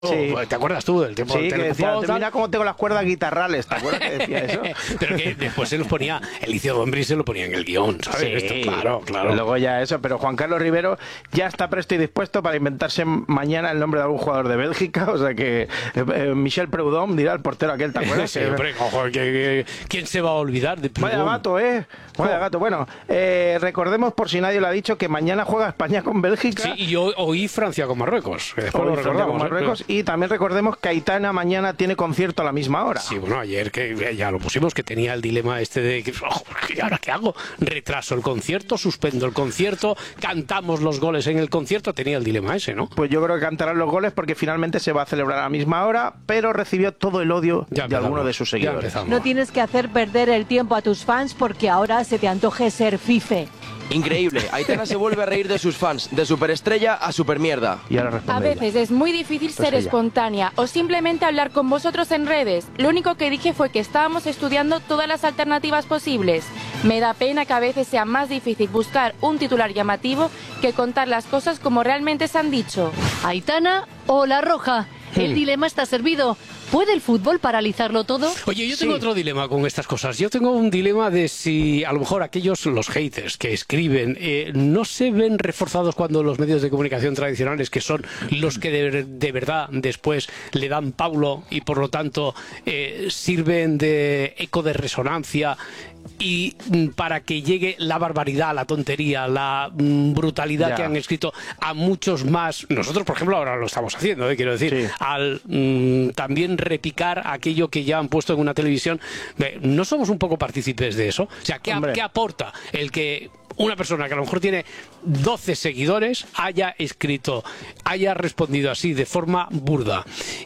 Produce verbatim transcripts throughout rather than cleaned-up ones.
Sí. ¿Te acuerdas tú del tiempo Sí, del que decía, Telecupón, mira cómo tengo las cuerdas guitarrales, ¿te acuerdas que decía eso? Pero que después se los ponía, Elicio Dombri se lo ponía en el guión, ¿sabes? Sí, Esto, claro, claro. Y luego ya eso, pero Juan Carlos Rivero ya está presto y dispuesto para inventarse mañana el nombre de algún jugador de Bélgica, o sea que eh, eh, Michel Preud'homme dirá el portero aquel, ¿te acuerdas? Sí, hombre, ojo, que, que, ¿quién se va a olvidar de Preud'homme? Vaya gato, ¿eh? Vaya gato. Bueno, eh, recordemos, por si nadie lo ha dicho, que mañana juega España con Bélgica. Sí, y hoy, hoy Francia con Marruecos. Que después Hoy lo Francia recordamos, con Marruecos. ¿eh? Y también recordemos que Aitana mañana tiene concierto a la misma hora. Sí, bueno, ayer que ya lo pusimos, que tenía el dilema este de que, oh, ¿y ahora qué hago? ¿Retraso el concierto? ¿Suspendo el concierto? ¿Cantamos los goles en el concierto? Tenía el dilema ese, ¿no? Pues yo creo que cantarán los goles porque finalmente se va a celebrar a la misma hora, pero recibió todo el odio Ya de empezamos, alguno de sus ya seguidores. empezamos. No tienes que hacer perder el tiempo a tus fans porque ahora se te antoje ser fife. Increíble, Aitana se vuelve a reír de sus fans, de superestrella a supermierda. Y ahora A responde veces ella. es muy difícil Pues ser ella. espontánea o simplemente hablar con vosotros en redes. Lo único que dije fue que estábamos estudiando todas las alternativas posibles. Me da pena que a veces sea más difícil buscar un titular llamativo que contar las cosas como realmente se han dicho. Aitana o La Roja. El dilema está servido. ¿Puede el fútbol paralizarlo todo? Oye, yo tengo Sí. otro dilema con estas cosas. Yo tengo un dilema de si a lo mejor aquellos, los haters que escriben, eh, no se ven reforzados cuando los medios de comunicación tradicionales, que son los que de, de verdad después le dan paulo y por lo tanto eh, sirven de eco de resonancia y mm, para que llegue la barbaridad, la tontería, la mm, brutalidad Ya. que han escrito a muchos más. Nosotros, por ejemplo, ahora lo estamos haciendo, ¿eh? quiero decir, Sí. al mm, también repicar aquello que ya han puesto en una televisión. Ve, ¿no somos un poco partícipes de eso? O sea, ¿qué, Hombre. ¿qué aporta el que una persona que a lo mejor tiene doce seguidores haya escrito, haya respondido así de forma burda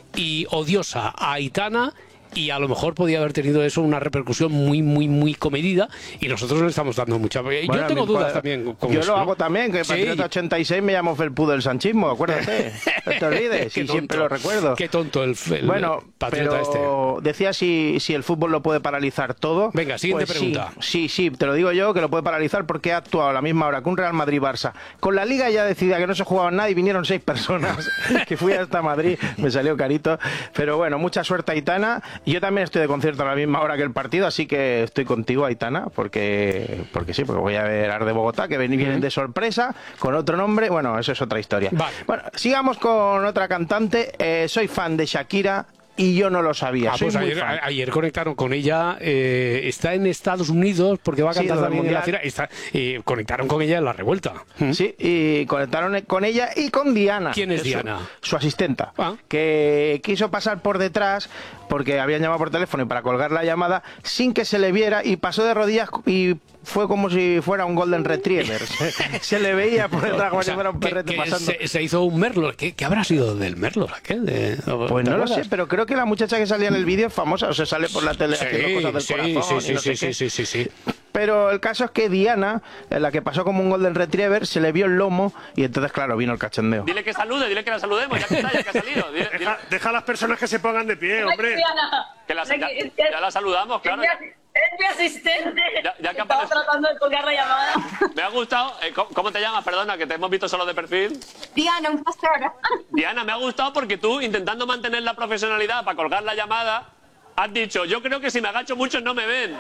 y odiosa a Aitana? Y a lo mejor podía haber tenido eso una repercusión muy, muy, muy comedida y nosotros le estamos dando mucha... Bueno, yo tengo mi dudas padre- también con Yo eso, lo ¿no? hago también, que Sí. Patriota ochenta y seis me llamo Felpudo del sanchismo, acuérdate. No te olvides, Qué y siempre tonto. lo recuerdo. Qué tonto el, el Bueno, patriota pero decía si, si el fútbol lo puede paralizar todo. Venga, siguiente Pues pregunta. Sí, sí, sí, te lo digo yo, que lo puede paralizar porque ha actuado a la misma hora que un Real Madrid-Barça. Con la Liga ya decidía que no se jugaba nada y vinieron seis personas, que fui hasta Madrid, me salió carito. Pero bueno, mucha suerte, Aitana. Yo también estoy de concierto a la misma hora que el partido, así que estoy contigo, Aitana, porque, porque sí, porque voy a ver Ar de Bogotá, que ven- vienen de sorpresa, con otro nombre. Bueno, eso es otra historia. Vale. Bueno, sigamos con otra cantante. Eh, soy fan de Shakira y yo no lo sabía. Ah, Soy pues muy ayer, fan. a- ayer conectaron con ella, eh, está en Estados Unidos porque va a Sí, cantar lo del también en la Mundial. gira, está, eh, conectaron con ella en la revuelta. ¿Mm? Sí, y conectaron con ella y con Diana. ¿Quién es su- Diana? Su, asistenta. Ah. Que quiso pasar por detrás porque habían llamado por teléfono y para colgar la llamada sin que se le viera y pasó de rodillas y fue como si fuera un Golden Retriever. se, se le veía por detrás como O sea, si fuera un que- perrete que pasando. se, se hizo un merlo. ¿Qué, qué habrá sido del merlo aquel? De- Pues ¿te no lo acuerdas? sé, pero creo que la muchacha que salía en el vídeo es famosa, o se sale por la tele haciendo cosas del Sí, corazón sí, y no sí, sé sí, qué. sí, sí, sí, sí. Pero el caso es que Diana, en la que pasó como un Golden Retriever, se le vio el lomo y entonces, claro, vino el cachondeo. Dile que salude, dile que la saludemos, ya que está, ya que ha salido. Dile, dile Deja, deja a las personas que se pongan de pie, hombre. que la, ya, ya la saludamos, claro. Es mi, es mi asistente. Ya- ya que Estaba aparece- tratando de colgar la llamada. Me ha gustado. eh, ¿cómo, cómo te llamas? Perdona, que te hemos visto solo de perfil. Diana, un pastor. Diana, me ha gustado porque tú, intentando mantener la profesionalidad para colgar la llamada, has dicho, yo creo que si me agacho muchos no me ven.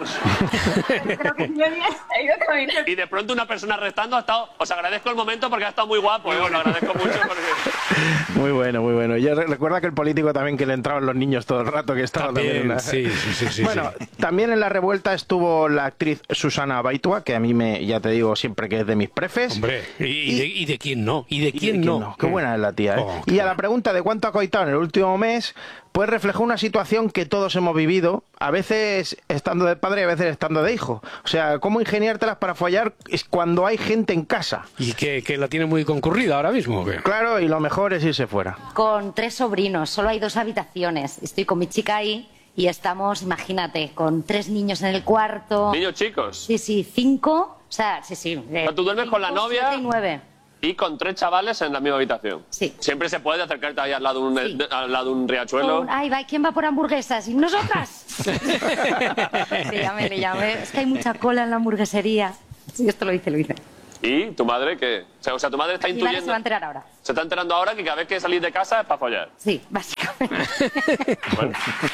Creo que yo ni he ido también. Y de pronto una persona restando ha estado... Os agradezco el momento porque ha estado muy guapo. eh, os lo agradezco mucho porque... Muy bueno, muy bueno. Yo re- recuerda que el político también que le entraban los niños todo el rato, que estaba también, También, en la- sí, sí, sí, sí, Bueno, sí. también en la revuelta estuvo la actriz Susana Baitua, que a mí me, ya te digo siempre que es de mis prefes. Hombre, ¿y, y de, y de quién no? ¿Y de ¿Y de quién, no? Qué buena es la tía, ¿eh? Oh, qué y a la buena. pregunta de cuánto ha coitado en el último mes, pues reflejó una situación que todos hemos vivido, a veces estando de padre y a veces estando de hijo. O sea, cómo ingeniártelas para follar es cuando hay gente en casa. ¿Y que, que la tiene muy concurrida ahora mismo? ¿O qué? Claro, y lo mejor es irse fuera. Con tres sobrinos, solo hay dos habitaciones. Estoy con mi chica ahí y estamos, imagínate, con tres niños en el cuarto. Niños chicos. Sí, sí, cinco. O sea, sí, sí. eh, sea, tú duermes con la cinco, novia. siete y nueve. Y con tres chavales en la misma habitación. Sí. Siempre se puede acercarte ahí al lado de un, Sí. de- al lado de un riachuelo. Un- Ay, va, ¿quién va por hamburguesas? ¿Y nosotras? Sí, llamé, le llamé. Es que hay mucha cola en la hamburguesería. Sí, esto lo hice, lo hice. Y tu madre, que... O sea, o sea, tu madre está Y Lara se va a intuyendo... enterar ahora. Se está enterando ahora que cada vez que salís de casa es para follar. Sí, básicamente. Bueno.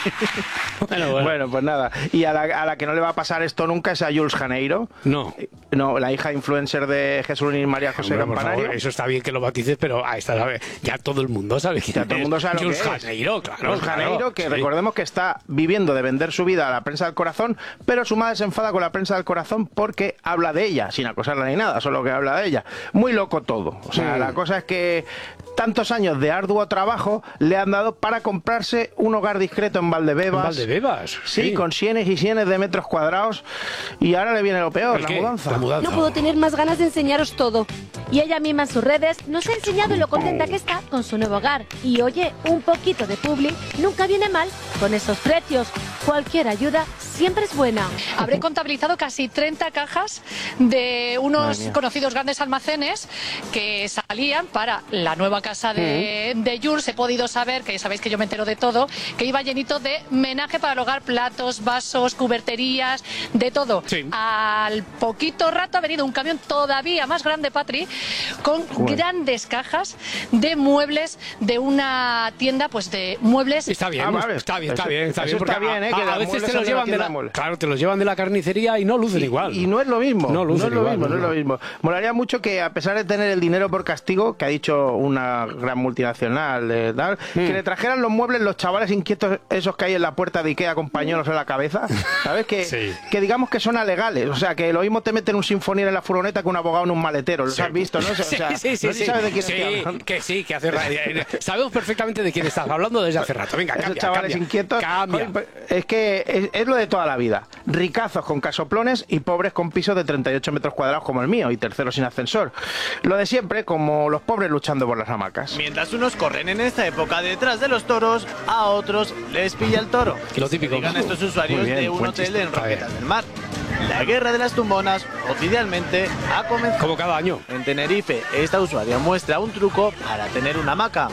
Bueno, bueno. Bueno, pues nada. Y a la, a la que no le va a pasar esto nunca es a Jules Janeiro. No. No, la hija influencer de Jesús y María José Hombre, por Campanario. favor, eso está bien que lo bautices, pero a esta sabe, ya todo el mundo sabe quién Ya todo el mundo sabe lo Jules que es. Janeiro, claro. Jules claro. Janeiro, que Sí. recordemos que está viviendo de vender su vida a la prensa del corazón, pero su madre se enfada con la prensa del corazón porque habla de ella, sin acosarla ni nada, solo que habla de ella. Muy loco todo. O sea, Mm. la cosa es que tantos años de arduo trabajo le han dado para comprarse un hogar discreto en Valdebebas. En Valdebebas, Sí, sí. con cienes y cienes de metros cuadrados. Y ahora le viene lo peor, ¿El la qué? mudanza. La mudanza. No puedo tener más ganas de enseñaros todo. Y ella misma en sus redes nos ha enseñado lo contenta que está con su nuevo hogar. Y oye, un poquito de publi nunca viene mal con esos precios. Cualquier ayuda siempre es buena. Habré contabilizado casi treinta cajas de Madre unos mía. conocidos grandes almacenes que salían para la nueva casa de, de Jules. He podido saber, que sabéis que yo me entero de todo, que iba llenito de menaje para el hogar, platos, vasos, cuberterías, de todo. Sí. Al poquito rato ha venido un camión todavía más grande, Patri, con Joder. grandes cajas de muebles de una tienda, pues de muebles. Está bien, Ah, vale. está bien, está Eso- bien, está eso bien. porque está bien, a, ¿eh? Que a- a los veces muebles te son los de la llevan de tienda la, de muebles. claro, te los llevan de la carnicería y no lucen Y- igual. Y no es lo mismo. No lucen es lo igual, mismo, no es no. lo mismo. Molaría mucho que, a pesar de tener el dinero por castigo, que ha dicho una gran multinacional, eh, tal, que le trajeran los muebles los chavales inquietos, esos que hay en la puerta de Ikea con pañuelos en la cabeza. ¿Sabes? Que, Sí. que digamos que son alegales. O sea, que lo mismo te meten un sinfonier en la furgoneta que un abogado en un maletero. ¿Los Sí. has visto, no? O sea, Sí, sí, sí, no sé si sí. sabes de quién Sí, estoy hablando. que sí, que hace ra- sabemos perfectamente de quién estás hablando desde hace rato. Venga, Esos cambia, chavales cambia, inquietos. cambia. Joder, es que es, es lo de toda la vida. Ricazos con casoplones y pobres con pisos de treinta y ocho metros cuadrados como el mío y terceros sin ascensor. Lo de siempre, como los pobres luchando por las hamacas. Mientras unos corren en esta época detrás de los toros, a otros les pilla el toro. Lo típico. Digan estos usuarios Muy bien, de un buen hotel chiste. en Roquetas del Mar. La guerra de las tumbonas oficialmente ha comenzado. Como cada año. En Tenerife, esta usuaria muestra un truco para tener una hamaca.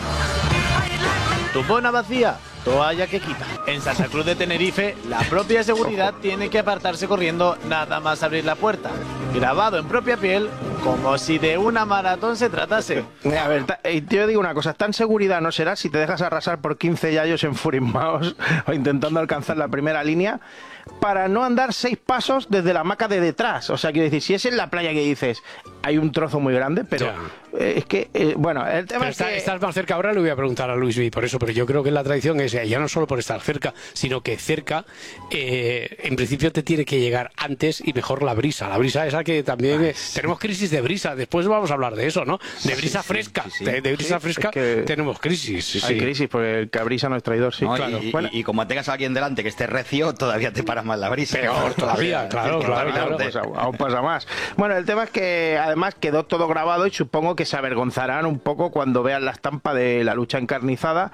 Tumbona vacía, toalla que quita. En Santa Cruz de Tenerife, la propia seguridad tiene que apartarse corriendo nada más abrir la puerta. Grabado en propia piel, como si de una maratón se tratase. Eh, A ver, ta- eh, yo digo una cosa, tan seguridad no será si te dejas arrasar por quince yayos en Furismaos o intentando alcanzar la primera línea para no andar seis pasos desde la hamaca de detrás. O sea, quiero decir, si es en la playa que dices, hay un trozo muy grande, pero Ya. eh, es que, eh, bueno, el tema Pero es está- que... estás más cerca ahora, le voy a preguntar a Luis V por eso, pero yo creo que la tradición es eh, ya no solo por estar cerca, sino que cerca, eh, en principio te tiene que llegar antes y mejor la brisa. La brisa esa que también eh, tenemos crisis de brisa, después vamos a hablar de eso, ¿no? De brisa fresca, sí, sí. De, de brisa Sí, fresca es que tenemos crisis. Sí, Hay sí. crisis, porque el cabrisa no es traidor, sí. ¿no? Claro. Y, y- Bueno, y como tengas a alguien delante que esté recio, todavía te para más la brisa. Peor todavía, claro, claro, claro. pues aún aún pasa más. Bueno, el tema es que además quedó todo grabado y supongo que se avergonzarán un poco cuando vean la estampa de la lucha encarnizada.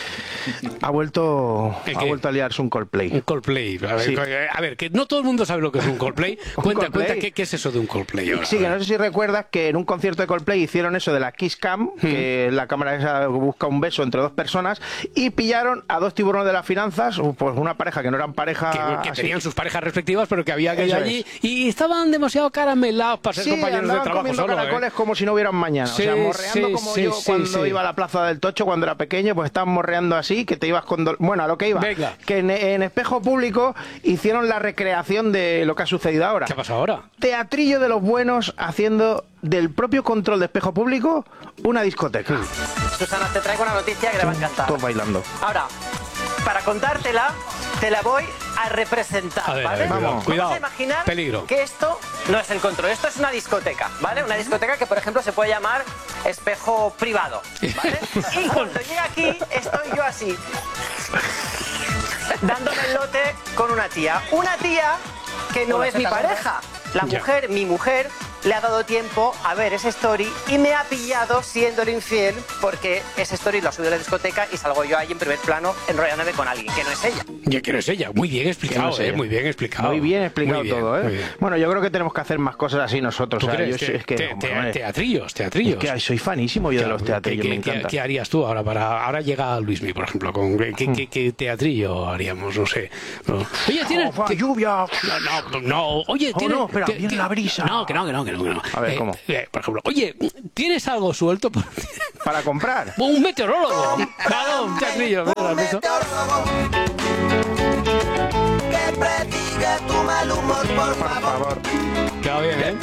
Ha vuelto ¿El ha qué? vuelto a liarse un Coldplay. Un Coldplay. A ver, Sí. a ver, que no todo el mundo sabe lo que es un Coldplay. ¿Un Cuenta, Coldplay? cuenta, ¿qué, qué es eso de un Coldplay ahora? Sí, que no sé si recuerdas que en un concierto de Coldplay hicieron eso de la Kiss Cam, que es la cámara esa que busca un beso entre dos personas, y pillaron a dos tiburones de las finanzas, pues una pareja que no eran pareja... Que, que así. tenían sus parejas respectivas, pero que había aquello Eso allí y estaban demasiado caramelados para ser Sí, compañeros de andaban trabajo comiendo solo. caracoles ¿eh? como si no hubieran mañana. Sí, o sea, morreando sí, como sí, yo sí, cuando sí. iba a la plaza del Tocho cuando era pequeño, pues estaban morreando así, que te ibas con... do- Bueno, a lo que iba. Venga. Que en, en Espejo Público hicieron la recreación de lo que ha sucedido ahora. ¿Qué pasa ahora? Teatrillo de los buenos haciendo del propio control de Espejo Público una discoteca. Susana, te traigo una noticia que le va a encantar. Todos bailando. Ahora, para contártela, te la voy a representar, A ver, ¿vale? a ver, cuidado, Vamos cuidado. a imaginar Peligro. que esto no es el control, esto es una discoteca, ¿vale? Una discoteca que, por ejemplo, se puede llamar espejo privado, ¿vale? Y cuando llega aquí, estoy yo así, dándome el lote con una tía. Una tía que no Hola, es mi ¿qué tal? pareja. La Ya. mujer, mi mujer, le ha dado tiempo a ver ese story y me ha pillado siendo el infiel porque ese story lo ha subido a la discoteca y salgo yo ahí en primer plano enrollándome con alguien que no es ella. Ya que no es ella. Muy bien explicado, Que no sé. ¿eh? Muy bien explicado. Muy bien explicado Muy bien, todo, muy ¿eh? bien. Bueno, yo creo que tenemos que hacer más cosas así nosotros. ¿Tú o sea, crees? yo Te- es que, te- hombre, te- hombre, teatrillos, teatrillos. es que soy fanísimo yo de los teatrillos, ¿Qué, me qué- encanta. qué harías tú ahora para ahora llega Luismi, por ejemplo, con qué, qué- qué- qué teatrillo haríamos? No sé. No. Oye, tienes Oh, fa, lluvia. no, no, no. Oye, Oh, tienes no, espera, que- viene que- la brisa. No, que no, que no, que bueno. A ver, eh, ¿cómo? Eh, por ejemplo, oye, ¿tienes algo suelto por... para comprar? Un meteorólogo. Claro, un teatrillo. Un meteorólogo que prediga tu mal humor, por favor. Queda bien, ¿eh?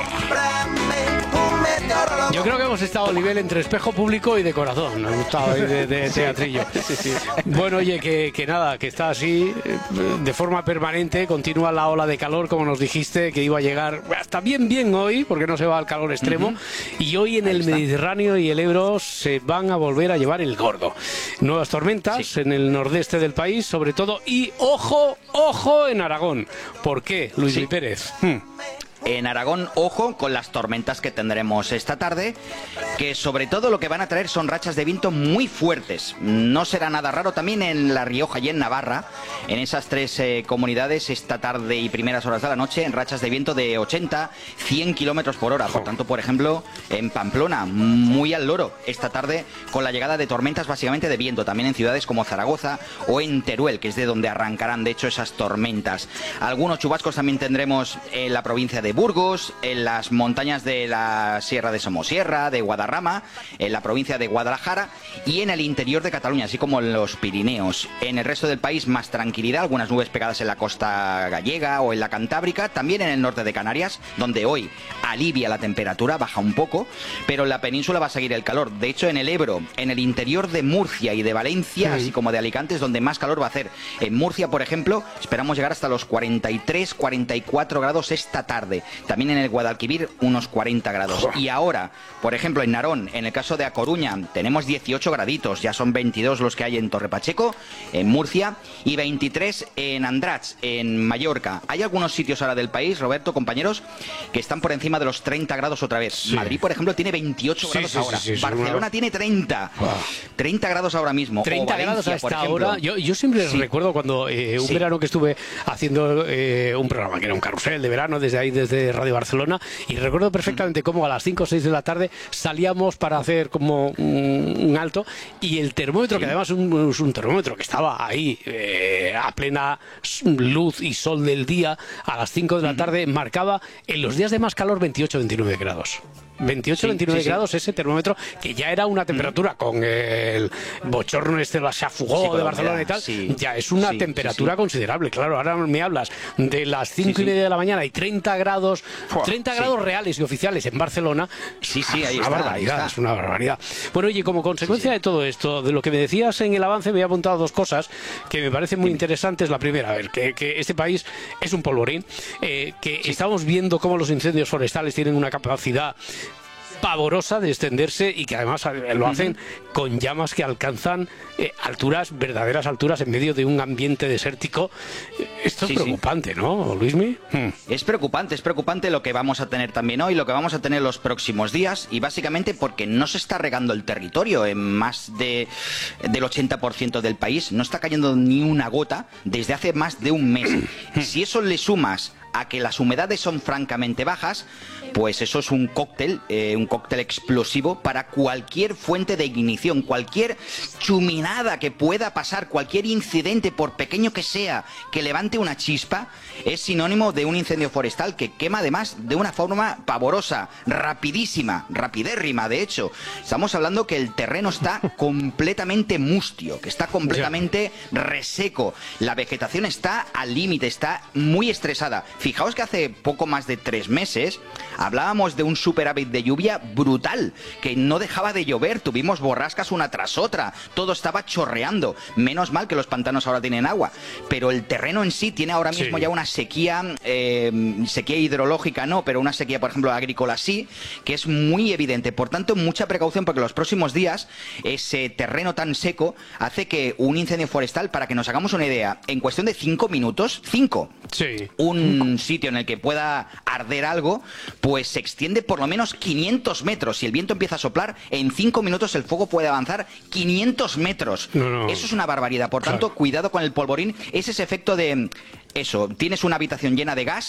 Un meteorólogo. Yo creo que hemos estado a nivel entre espejo público y de corazón. Nos ha gustado ahí de, de teatrillo. Sí, sí. Bueno, oye, que, que nada, que está así eh, de forma permanente. Continúa la ola de calor, como nos dijiste, que iba a llegar hasta bien, bien hoy, porque no se va al calor extremo. Uh-huh. Y hoy en el Mediterráneo y el Ebro se van a volver a llevar el gordo. Nuevas tormentas sí. en el nordeste del país, sobre todo. Y ojo, ojo en Aragón. ¿Por qué, Luis sí. Pérez? Hmm. En Aragón, ojo con las tormentas que tendremos esta tarde, que sobre todo lo que van a traer son rachas de viento muy fuertes. No será nada raro también en La Rioja y en Navarra, en esas tres eh, comunidades esta tarde y primeras horas de la noche, en rachas de viento de ochenta, cien kilómetros por hora. Por tanto, por ejemplo, en Pamplona, muy al loro esta tarde con la llegada de tormentas básicamente de viento, también en ciudades como Zaragoza o en Teruel, que es de donde arrancarán de hecho esas tormentas. Algunos chubascos también tendremos en la provincia de Burgos, en las montañas de la Sierra de Somosierra, de Guadarrama, en la provincia de Guadalajara y en el interior de Cataluña, así como en los Pirineos. En el resto del país más tranquilidad, algunas nubes pegadas en la costa gallega o en la cantábrica, también en el norte de Canarias, donde hoy alivia la temperatura, baja un poco, pero en la península va a seguir el calor. De hecho, en el Ebro, en el interior de Murcia y de Valencia, sí. así como de Alicante, es donde más calor va a hacer. En Murcia, por ejemplo, esperamos llegar hasta los cuarenta y tres, cuarenta y cuatro grados esta tarde. También en el Guadalquivir unos cuarenta grados. Y ahora, por ejemplo, en Narón, en el caso de A Coruña, tenemos dieciocho graditos, ya son veintidós los que hay en Torre Pacheco, en Murcia, y veintitrés en Andratx, en Mallorca. Hay algunos sitios ahora del país, Roberto, compañeros, que están por encima de los treinta grados otra vez. Sí. Madrid, por ejemplo, tiene veintiocho sí, grados sí, ahora. Sí, sí, Barcelona una... tiene treinta. Wow. treinta grados ahora mismo. treinta o Valencia, grados a esta por ejemplo. hora. Yo, yo siempre sí. recuerdo cuando eh, un sí. verano que estuve haciendo eh, un programa que era un carrusel de verano, desde ahí, desde Radio Barcelona, y recuerdo perfectamente cómo a las cinco o seis de la tarde salíamos para hacer como un, un alto, y el termómetro, sí. que además es un, es un termómetro que estaba ahí eh, a plena luz y sol del día, a las cinco de la tarde, marcaba en los días de más calor veintiocho a veintinueve grados. veintiocho a veintinueve sí, sí, grados sí. ese termómetro, que ya era una temperatura mm. con el bochorno este de la Chafugó sí, de Barcelona y tal, sí. ya es una sí, temperatura sí, sí. considerable. Claro, ahora me hablas de las cinco sí, y media sí. de la mañana y treinta grados, treinta sí. grados reales y oficiales en Barcelona. Sí, sí, ahí es una está, barbaridad, ahí es una barbaridad. Bueno, oye, como consecuencia sí, sí. de todo esto, de lo que me decías en el avance, me he apuntado dos cosas que me parecen muy sí. interesantes. La primera, a ver, que, que este país es un polvorín, eh, que sí. estamos viendo cómo los incendios forestales tienen una capacidad pavorosa de extenderse, y que además lo hacen con llamas que alcanzan eh, alturas, verdaderas alturas, en medio de un ambiente desértico. Esto es sí, preocupante, sí. ¿no, Luismi? Hmm. Es preocupante, es preocupante lo que vamos a tener también hoy, lo que vamos a tener los próximos días, y básicamente porque no se está regando el territorio en más de, del ochenta por ciento del país, no está cayendo ni una gota desde hace más de un mes. Si eso le sumas a que las humedades son francamente bajas, pues eso es un cóctel, eh, un cóctel explosivo para cualquier fuente de ignición, cualquier chuminada que pueda pasar, cualquier incidente, por pequeño que sea, que levante una chispa, es sinónimo de un incendio forestal que quema además de una forma pavorosa, rapidísima, rapidérrima, de hecho. Estamos hablando que el terreno está completamente mustio, que está completamente reseco, la vegetación está al límite, está muy estresada. Fijaos que hace poco más de tres meses hablábamos de un superávit de lluvia brutal, que no dejaba de llover, tuvimos borrascas una tras otra, todo estaba chorreando. Menos mal que los pantanos ahora tienen agua, pero el terreno en sí tiene ahora mismo sí. ya una sequía, eh, sequía hidrológica no, pero una sequía, por ejemplo, agrícola sí, que es muy evidente. Por tanto, mucha precaución, porque los próximos días ese terreno tan seco hace que un incendio forestal, para que nos hagamos una idea, en cuestión de cinco minutos, cinco, sí. un sitio en el que pueda arder algo, pues se extiende por lo menos quinientos metros. Si el viento empieza a soplar, en cinco minutos el fuego puede avanzar quinientos metros. No, no. Eso es una barbaridad. Por tanto, claro. cuidado con el polvorín. Es ese efecto de... Eso, tienes una habitación llena de gas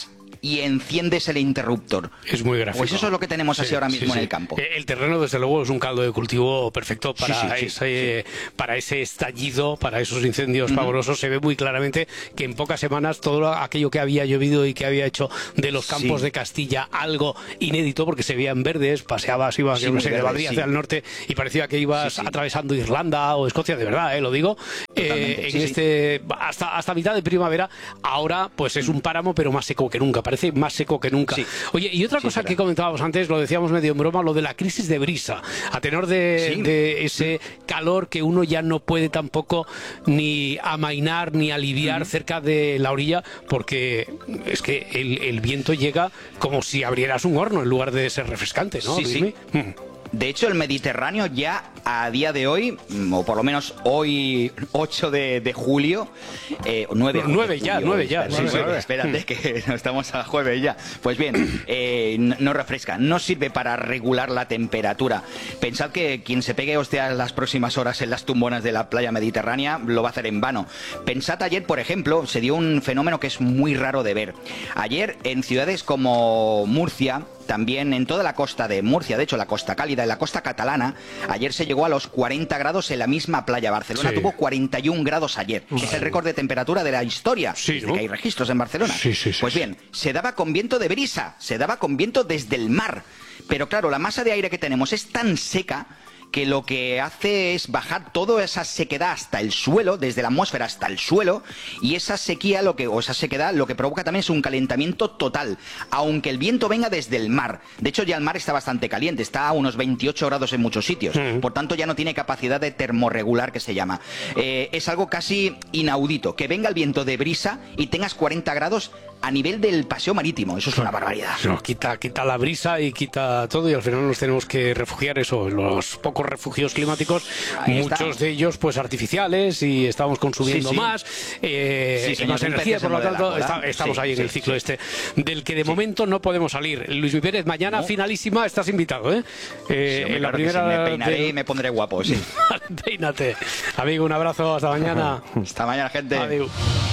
y enciendes el interruptor. Es muy gráfico. Pues eso es lo que tenemos así Sí, ahora sí, mismo sí. en el campo. El terreno, desde luego, es un caldo de cultivo perfecto para, Sí, sí, sí, ese, para ese estallido, para esos incendios uh-huh. pavorosos. Se ve muy claramente que en pocas semanas todo aquello que había llovido y que había hecho de los campos sí. de Castilla algo inédito, porque se veían verdes, paseabas, ibas sí, no sé, de Madrid sí. hacia el norte y parecía que ibas sí, sí. atravesando Irlanda o Escocia, de verdad, ¿eh? Lo digo. Eh, en sí, este sí. Hasta, hasta mitad de primavera, ahora pues es un páramo, pero más seco que nunca, parece más seco que nunca. Sí. Oye, y otra sí, cosa que comentábamos antes, lo decíamos medio en broma, lo de la crisis de brisa, a tenor de, sí. de ese calor que uno ya no puede tampoco ni amainar ni aliviar uh-huh. cerca de la orilla, porque es que el, el viento llega como si abrieras un horno en lugar de ser refrescante, ¿no? Sí, sí. Mm. De hecho, el Mediterráneo ya a día de hoy, o por lo menos hoy, ocho de julio, eh, nueve, nueve ya, nueve ya. Sí, sí, espérate, que no estamos a jueves ya. Pues bien, eh, no refresca, no sirve para regular la temperatura. Pensad que quien se pegue hostias las próximas horas en las tumbonas de la playa mediterránea lo va a hacer en vano. Pensad ayer, por ejemplo, se dio un fenómeno que es muy raro de ver. Ayer, en ciudades como Murcia, también en toda la costa de Murcia, de hecho la costa cálida y la costa catalana, ayer se llegó a los cuarenta grados en la misma playa. Barcelona sí. tuvo cuarenta y un grados ayer. Uf. Es el récord de temperatura de la historia, sí, desde ¿no? que hay registros en Barcelona. Sí, sí, sí, pues sí. bien, se daba con viento de brisa, se daba con viento desde el mar. Pero claro, la masa de aire que tenemos es tan seca que lo que hace es bajar toda esa sequedad hasta el suelo, desde la atmósfera hasta el suelo, y esa sequía, lo que, o esa sequedad, lo que provoca también es un calentamiento total, aunque el viento venga desde el mar. De hecho, ya el mar está bastante caliente, está a unos veintiocho grados en muchos sitios, mm. por tanto ya no tiene capacidad de termorregular, que se llama. Eh, es algo casi inaudito, que venga el viento de brisa y tengas cuarenta grados a nivel del paseo marítimo. Eso es una barbaridad. No, quita, quita la brisa y quita todo, y al final nos tenemos que refugiar eso, los pocos refugios climáticos, Ahí muchos está. de ellos pues artificiales, y estamos consumiendo sí, sí. más, eh, sí, señor, más energía, por lo tanto está, estamos sí, ahí en sí, el ciclo sí. este, del que de sí. momento no podemos salir. Luis Mi Pérez, mañana no. finalísima, estás invitado, ¿eh? eh sí, en la claro primera sí, me peinaré de... y me pondré guapo, sí. Peínate. Amigo, un abrazo, hasta mañana. Hasta mañana, gente. Adiós.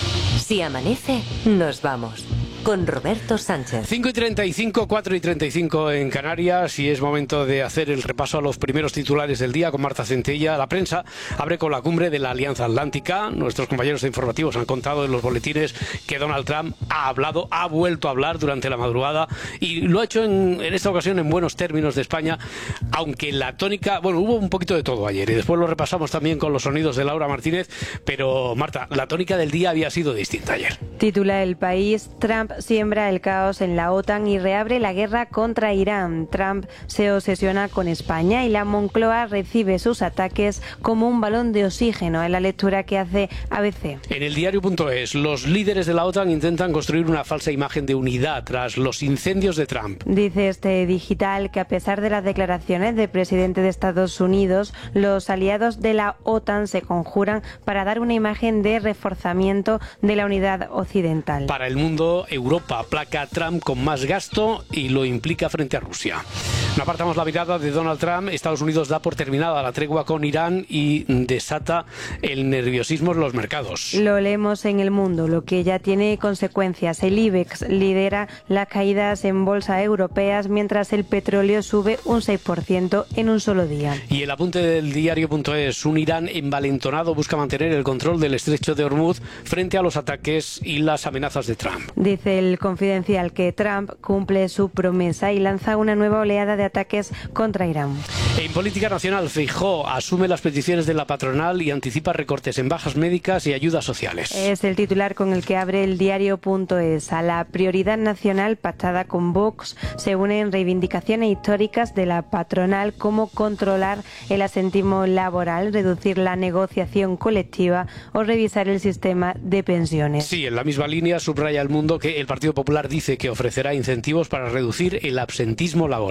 Si amanece, nos vamos. Con Roberto Sánchez. cinco y treinta y cinco, cuatro y treinta y cinco en Canarias, y es momento de hacer el repaso a los primeros titulares del día con Marta Centella. La prensa abre con la cumbre de la Alianza Atlántica. Nuestros compañeros de informativos han contado en los boletines que Donald Trump ha hablado, ha vuelto a hablar durante la madrugada, y lo ha hecho en, en esta ocasión en buenos términos de España, aunque la tónica, bueno, hubo un poquito de todo ayer y después lo repasamos también con los sonidos de Laura Martínez, pero Marta, la tónica del día había sido distinta ayer. Titula El País: Trump siembra el caos en la OTAN y reabre la guerra contra Irán. Trump se obsesiona con España y la Moncloa recibe sus ataques como un balón de oxígeno, en la lectura que hace A B C. En el diario punto es, los líderes de la OTAN intentan construir una falsa imagen de unidad tras los incendios de Trump. Dice este digital que a pesar de las declaraciones del presidente de Estados Unidos, los aliados de la OTAN se conjuran para dar una imagen de reforzamiento de la unidad occidental. Para el mundo, Europa aplaca a Trump con más gasto y lo implica frente a Rusia. No apartamos la mirada de Donald Trump. Estados Unidos da por terminada la tregua con Irán y desata el nerviosismo en los mercados. Lo leemos en El Mundo, lo que ya tiene consecuencias. El IBEX lidera las caídas en bolsa europeas, mientras el petróleo sube un seis por ciento en un solo día. Y el apunte del diario punto es, un Irán envalentonado busca mantener el control del estrecho de Hormuz frente a los ataques y las amenazas de Trump. Dice el Confidencial que Trump cumple su promesa y lanza una nueva oleada de ataques contra Irán. En política nacional, Feijóo asume las peticiones de la patronal y anticipa recortes en bajas médicas y ayudas sociales. Es el titular con el que abre el diario punto es. A la prioridad nacional pactada con Vox se unen reivindicaciones históricas de la patronal, como controlar el asentismo laboral, reducir la negociación colectiva o revisar el sistema de pensiones. Sí, en la misma línea subraya El Mundo que el Partido Popular dice que ofrecerá incentivos para reducir el absentismo laboral.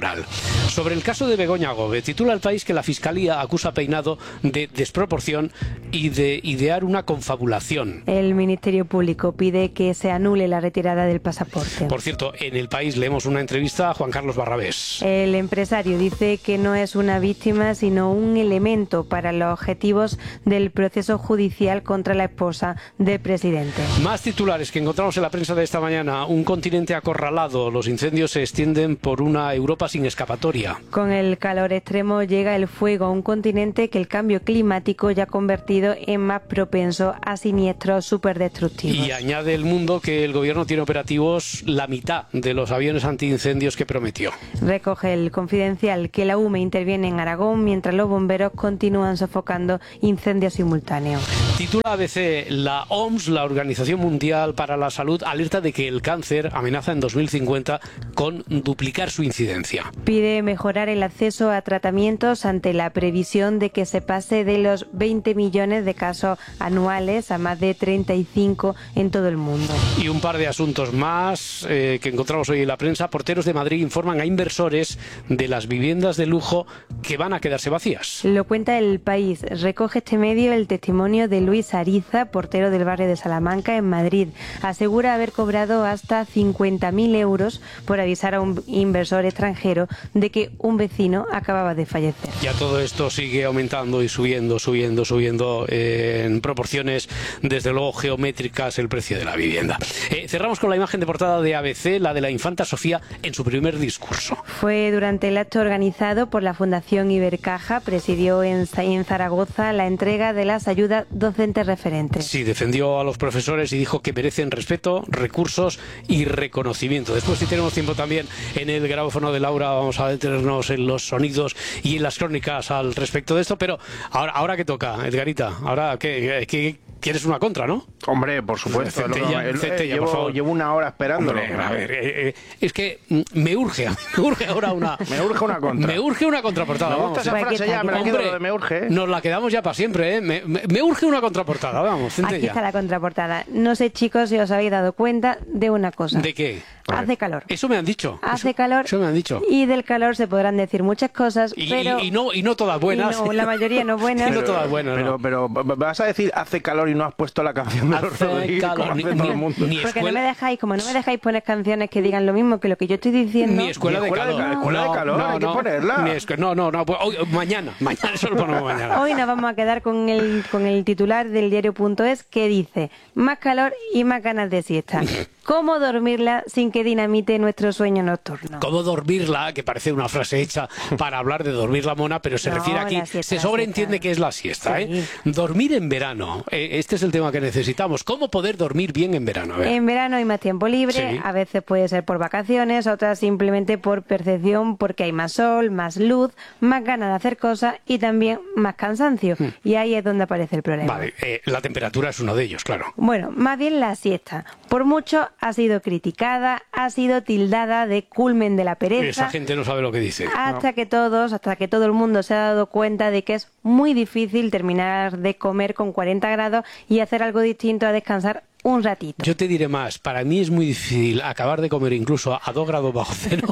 Sobre el caso de Begoña Gómez, titula El País que la Fiscalía acusa a Peinado de desproporción y de idear una confabulación. El Ministerio Público pide que se anule la retirada del pasaporte. Por cierto, en El País leemos una entrevista a Juan Carlos Barrabés. El empresario dice que no es una víctima, sino un elemento para los objetivos del proceso judicial contra la esposa del presidente. Más titulares que encontramos en la prensa de esta mañana. Un continente acorralado. Los incendios se extienden por una Europa sin escapatoria. Con el calor extremo llega el fuego a un continente que el cambio climático ya ha convertido en más propenso a siniestros superdestructivos. Y añade El Mundo que el gobierno tiene operativos la mitad de los aviones antiincendios que prometió. Recoge el Confidencial que la U M E interviene en Aragón mientras los bomberos continúan sofocando incendios simultáneos. Titula A B C, la O M S, la Organización Mundial para la Salud, alerta de que el cáncer amenaza en dos mil cincuenta con duplicar su incidencia. Pide mejorar el acceso a tratamientos ante la previsión de que se pase de los veinte millones de casos anuales a más de treinta y cinco en todo el mundo. Y un par de asuntos más eh, que encontramos hoy en la prensa. Porteros de Madrid informan a inversores de las viviendas de lujo que van a quedarse vacías. Lo cuenta El País. Recoge este medio el testimonio de Luis Ariza, portero del barrio de Salamanca, en Madrid. Asegura haber cobrado hasta cincuenta mil euros por avisar a un inversor extranjero de que un vecino acababa de fallecer. Ya todo esto sigue aumentando y subiendo, subiendo, subiendo eh, en proporciones, desde luego, geométricas, el precio de la vivienda. Eh, cerramos con la imagen de portada de A B C, la de la infanta Sofía en su primer discurso. Fue durante el acto organizado por la Fundación Ibercaja, presidió en, en Zaragoza la entrega de las ayudas docentes referentes. Sí, defendió a los profesores y dijo que merecen respeto, recursos y reconocimiento. Después, si tenemos tiempo también, en el grabófono de Laura vamos a detenernos en los sonidos y en las crónicas al respecto de esto, pero ahora, ahora que toca, Edgarita, ahora que, que quieres una contra, ¿no? Hombre, por supuesto. Centella, lo, lo, Centella, llevo, por favor. llevo una hora esperándolo. Hombre, a ver, eh, eh, es que me urge, me urge ahora una... me urge una contra. Me urge una contraportada. Me gusta esa vamos. frase ya, me la quedo lo de me urge. ¿eh? Nos la quedamos ya para siempre, ¿eh? Me, me, me urge una contraportada, vamos, Centella. Aquí está la contraportada. No sé, chicos, si os habéis dado cuenta de una cosa. ¿De qué? Hace calor. Eso me han dicho. Hace eso, calor. Eso me han dicho. Y del calor se podrán decir muchas cosas, y, pero... Y, y, no, y no todas buenas. Y no, la mayoría no buenas. Y no todas buenas, pero, no. pero, pero vas a decir hace calor y no has puesto la canción de los Rodríguez, como ni, hace todo el mundo. Ni Porque escuela... no me dejáis, como no me dejáis poner canciones que digan lo mismo que lo que yo estoy diciendo. Ni escuela, ni escuela de calor. De, escuela no, de calor, no, hay que no, ponerla. Ni escu... No, no, no. Pues hoy, mañana, mañana, eso lo ponemos mañana. Hoy nos vamos a quedar con el, con el titular del diario.es que dice: más calor y más ganas de siesta. ¿Cómo dormirla sin que dinamite nuestro sueño nocturno? ¿Cómo dormirla? Que parece una frase hecha para hablar de dormir la mona, pero se no, refiere aquí, siesta, se sobreentiende que es la siesta. Sí. ¿eh? Dormir en verano, eh, este es el tema que necesitamos. ¿Cómo poder dormir bien en verano? En verano hay más tiempo libre, sí. A veces puede ser por vacaciones, otras simplemente por percepción, porque hay más sol, más luz, más ganas de hacer cosas y también más cansancio. Hmm. Y ahí es donde aparece el problema. Vale, eh, la temperatura es uno de ellos, claro. Bueno, más bien la siesta. Por mucho ha sido criticada, ha sido tildada de culmen de la pereza. Esa gente no sabe lo que dice. Hasta no. que todos, hasta que todo el mundo se ha dado cuenta de que es muy difícil terminar de comer con cuarenta grados y hacer algo distinto a descansar un ratito. Yo te diré más, para mí es muy difícil acabar de comer incluso a dos grados bajo cero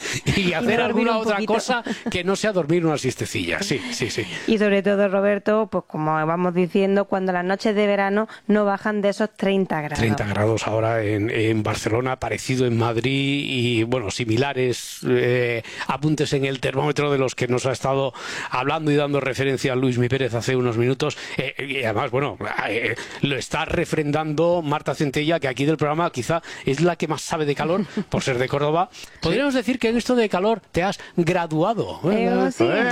y hacer y alguna otra cosa que no sea dormir una siestecilla. Sí, sí, sí. Y sobre todo, Roberto, pues como vamos diciendo, cuando las noches de verano no bajan de esos treinta grados. treinta grados ahora en, en Barcelona, parecido en Madrid y, bueno, similares eh, apuntes en el termómetro de los que nos ha estado hablando y dando referencia a Luis Mi Pérez hace unos minutos. Eh, y además, bueno, eh, lo está refrendando Marta Centella, que aquí del programa quizá es la que más sabe de calor, por ser de Córdoba. Podríamos sí. decir que en esto de calor te has graduado. Eh, sí. eh,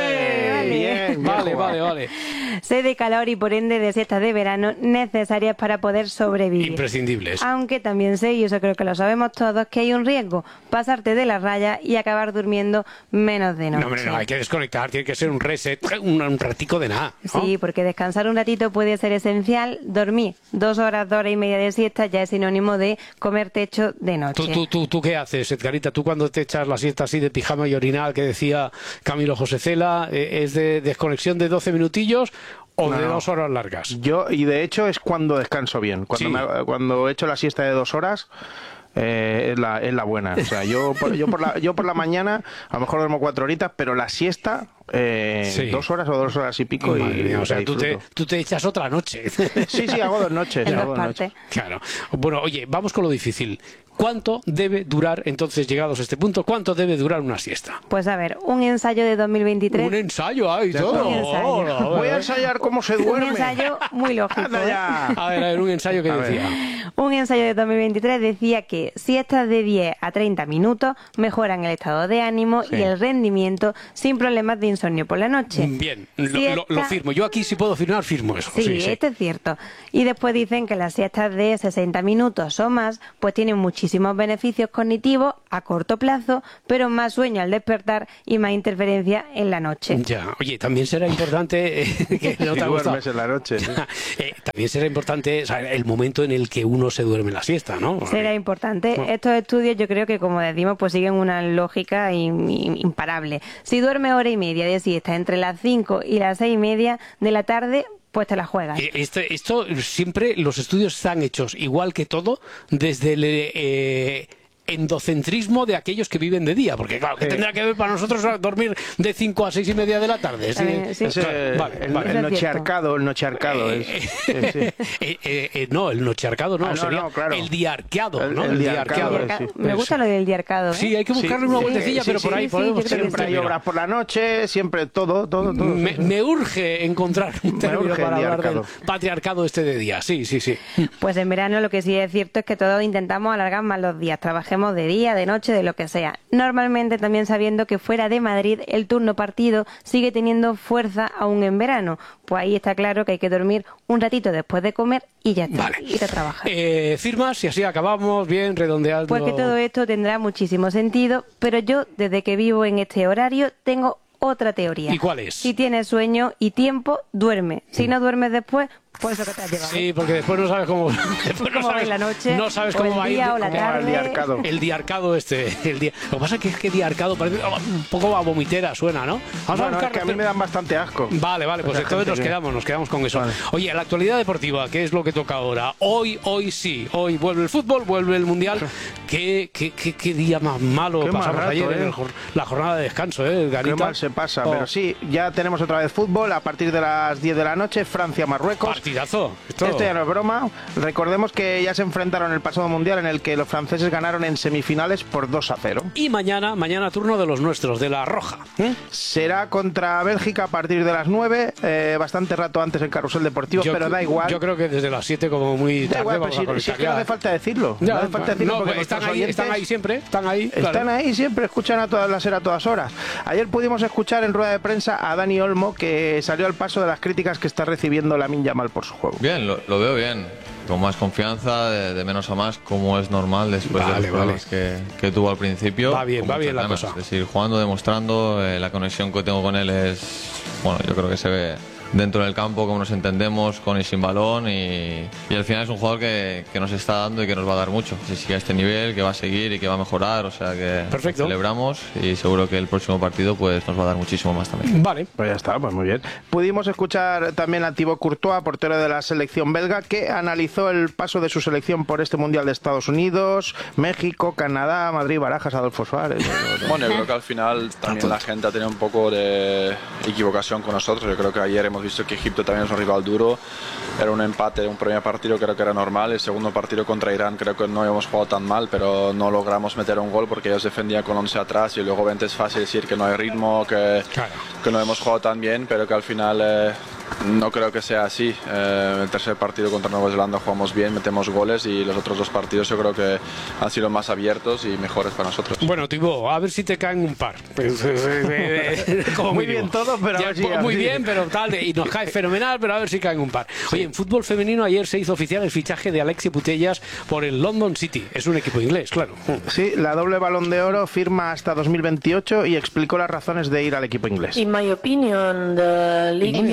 eh, bien, vale, vale, vale. Sé de calor y por ende de siestas de verano necesarias para poder sobrevivir. Imprescindibles. Aunque también sé, y eso creo que lo sabemos todos, que hay un riesgo, pasarte de la raya y acabar durmiendo menos de noche. No, hombre, no, hay que desconectar, tiene que ser un reset, un, un ratico de nada, ¿no? Sí, porque descansar un ratito puede ser esencial. Dormir dos horas, dos horas y media de siesta ya es sinónimo de comer techo de noche. ¿Tú, tú, tú, tú qué haces, Edgarita? ¿Tú cuando te echas la siesta así de pijama y orinal que decía Camilo José Cela, eh, es de desconexión de doce minutillos o no, de dos horas largas? Yo, y de hecho es cuando descanso bien. Cuando, sí. me, cuando he hecho la siesta de dos horas, eh, es, la, es la buena. O sea, yo por, yo, por la, yo por la mañana a lo mejor duermo cuatro horitas, pero la siesta... Eh, Sí. dos horas o dos horas y pico. Madre y, mía, o y sea, tú te, disfruto. tú te echas otra noche. Sí, sí, hago dos noches. En hago dos dos noches. partes. Claro. Bueno, oye, vamos con lo difícil. ¿Cuánto debe durar, entonces, llegados a este punto, cuánto debe durar una siesta? Pues a ver, un ensayo de dos mil veintitrés. Un ensayo, ay, Ya todo. Un ensayo. Hola, a ver, Voy a a ver. ensayar cómo se Un duerme. ensayo muy lógico. Anda ¿eh? ya. A ver, a ver, un ensayo que A ver. decía. Un ensayo de dos mil veintitrés decía que siestas de diez a treinta minutos mejoran el estado de ánimo Sí. y el rendimiento sin problemas de insomnio por la noche. Bien, lo, Siesta- lo- lo firmo. Yo aquí sí puedo firmar, firmo eso. Sí, Sí, sí. esto es cierto. Y después dicen que las siestas de sesenta minutos o más pues tienen muchísimos beneficios cognitivos a corto plazo, pero más sueño al despertar y más interferencia en la noche. Ya, oye, también será importante eh, que no Si te ha gustado. duermes en la noche. sí. Eh, también será importante, o sea, el momento en el que uno se duerme la siesta, ¿no? Será importante. Bueno. Estos estudios, yo creo que, como decimos, pues siguen una lógica in- in- imparable. Si duermes hora y media de siesta entre las cinco y las seis y media de la tarde, pues te la juegas. Eh, Este, esto siempre, los estudios están hechos igual que todo desde el eh, endocentrismo de aquellos que viven de día, porque claro, ¿qué Sí. tendrá que ver para nosotros dormir de cinco a seis y media de la tarde? Sí, Eh, sí. Ese, claro, vale, el, vale. el Eso es nochearcado, el nochearcado. es- sí, sí. Eh, eh, eh, no, el nochearcado no, Ah, no, sería no, claro. el diarqueado, El- ¿no? el diarcado, Diarca- sí. Me gusta lo del diarcado. ¿eh? Sí, hay que buscarle Sí, una sí, vueltecilla, sí, pero sí, por ahí sí, sí, podemos yo creo que Siempre hay mira. obras por la noche, siempre todo, todo, todo. Me, me urge encontrar un Me término urge el para hablar del diarcado. patriarcado este de día. Sí, sí, sí. Pues en verano lo que sí es cierto es que todos intentamos alargar más los días, trabajemos de día, de noche, de lo que sea. Normalmente también sabiendo que fuera de Madrid el turno partido sigue teniendo fuerza aún en verano. Pues ahí está claro que hay que dormir un ratito después de comer y ya está, Vale. ir a trabajar. Eh, firmas y así acabamos bien redondeando. Pues que todo esto tendrá muchísimo sentido, pero yo desde que vivo en este horario tengo otra teoría. ¿Y cuál es? Si tienes sueño y tiempo, duerme. Si no duermes después, pues eso que te has llevado. Sí, porque después no sabes cómo, después no Cómo va sabes, la noche, no sabes o cómo el va a ir día o la cómo va tarde. El diarcado. el diarcado este. El di- Lo que pasa es que, es que diarcado parece un poco a vomitera suena, ¿no? Vamos a Bueno, es buscar- que a mí me dan bastante asco. Vale, vale, pues Esa entonces gente nos que- quedamos, nos quedamos con eso. Vale. Oye, la actualidad deportiva, ¿qué es lo que toca ahora? Hoy, hoy sí, hoy vuelve el fútbol, vuelve el mundial. ¿Qué, qué, qué, qué día más malo Qué mal pasamos rato, ayer en eh. el jor- la jornada de descanso, ¿eh, Qué Garita? mal se pasa, Oh. pero sí, ya tenemos otra vez fútbol a partir de las diez de la noche, Francia-Marruecos. Partidazo. Esto- Esto ya no es broma. Recordemos que ya se enfrentaron el pasado mundial en el que los franceses ganaron en semifinales por dos a cero. Y mañana, mañana turno de los nuestros, de la Roja. ¿eh? Será contra Bélgica a partir de las nueve, eh, bastante rato antes el carrusel deportivo, Yo pero cre- da igual. Yo creo que desde las siete como muy Da tarde igual, vamos pero a si, conectar si es que no ya. hace falta decirlo. Ya, no hace falta decirlo no, porque pues están nuestros ahí, oyentes están ahí siempre, están ahí. Están claro. ahí siempre, escuchan a todas las a todas horas. Ayer pudimos escuchar en rueda de prensa a Dani Olmo, que salió al paso de las críticas que está recibiendo Lamine Yamal por su juego. Bien, lo, lo veo bien. Con más confianza, de, de menos a más, como es normal después Vale, de los problemas que, que tuvo al principio. Va bien, con va muchas bien la ganas cosa. de seguir jugando, demostrando. eh, la conexión que tengo con él es, bueno, yo creo que se ve dentro del campo, cómo nos entendemos, con y sin balón. Y, y al final es un jugador que, que nos está dando y que nos va a dar mucho. Si sigue a este nivel, que va a seguir y que va a mejorar. O sea que Perfecto. lo celebramos y seguro que el próximo partido pues nos va a dar muchísimo más también. Vale. Pues ya está, pues muy bien. Pudimos escuchar también a Thibaut Courtois, portero de la selección belga, que analizó el paso de su selección por este Mundial de Estados Unidos, México, Canadá, Madrid, Barajas, Adolfo Suárez. Bueno, yo creo que al final también la gente ha tenido un poco de equivocación con nosotros. Yo creo que ayer hemos visto que Egipto también es un rival duro. Era un empate, un primer partido creo que era normal. El segundo partido contra Irán creo que no habíamos jugado tan mal, pero no logramos meter un gol porque ellos defendían con once atrás y luego es fácil decir que no hay ritmo, que, que no hemos jugado tan bien, pero que al final eh, no creo que sea así. Eh, el tercer partido contra Nueva Zelanda jugamos bien, metemos goles y los otros dos partidos yo creo que han sido más abiertos y mejores para nosotros. Bueno, Thibaut, a ver si te caen un par. Pues, eh, eh, eh, como Muy mínimo. bien todo, pero a Ya, ver si- pues, a ver muy si- bien, pero tal, y nos cae fenomenal, pero a ver si caen un par. Oye, en fútbol femenino ayer se hizo oficial el fichaje de Alexia Putellas por el London City. Es un equipo inglés, claro. Sí, la doble Balón de Oro firma hasta dos mil veintiocho y explicó las razones de ir al equipo inglés. In my opinion, the league... En mi opinión, la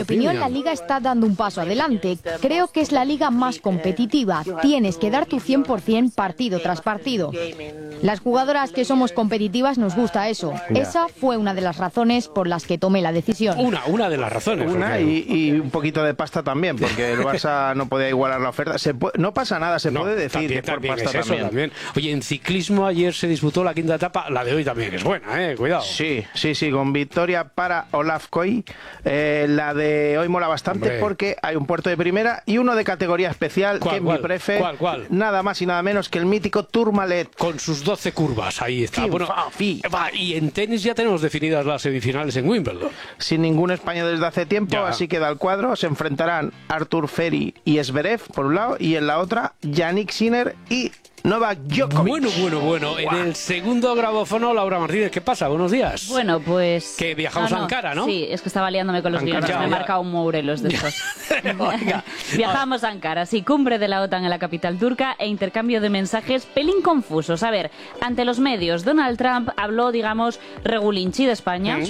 la liga está dando un paso adelante. Creo que es la liga más competitiva. Tienes que dar tu cien por cien partido tras partido. Las jugadoras que somos competitivas nos gusta eso. Ya. Esa fue una de las razones por las que tomé la decisión. Una, una de las razones. Una y, y un poquito de pasta también, porque el Barça no podía igualar la oferta. Se puede, no pasa nada, se No, puede decir también, que por también pasta es eso, también. también. Oye, en ciclismo ayer se disputó la quinta etapa, la de hoy también es buena, eh, cuidado. Sí, sí, sí, con victoria para Olaf Koy. Eh, la de hoy mola bastante Hombre. porque hay un puerto de primera y uno de categoría especial, ¿Cuál, que es cuál? mi prefe, ¿Cuál, cuál? nada más y nada menos que el mítico Tourmalet. Con sus doce curvas, ahí está. Fin, Bueno, fa, fi. va, y en tenis ya tenemos definidas las semifinales en Wimbledon. Sin ningún español desde hace tiempo, Ya. así queda el cuadro. Se enfrentarán Artur Feri y Zverev por un lado, y en la otra Yannick Sinner y Novak Djokovic. Bueno, bueno, bueno. En el segundo grabófono, Laura Martínez, ¿qué pasa? Buenos días. Bueno, pues... Que viajamos Ah, a Ankara, ¿no? Sí, es que estaba liándome con los Ankara, guiones. ya, Me he ya. marcado un Morelos de estos. Venga. Viajamos a Ankara, sí, cumbre de la OTAN en la capital turca e intercambio de mensajes pelín confusos. A ver, ante los medios, Donald Trump habló, digamos, regulinchi de España.